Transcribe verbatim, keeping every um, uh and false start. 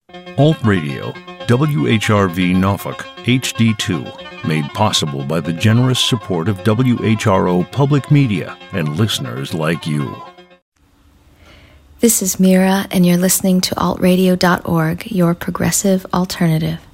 Alt Radio, W H R V Norfolk, H D two, made possible by the generous support of W H R O Public Media and listeners like you. This is Mira, and you're listening to alt radio dot org, your progressive alternative.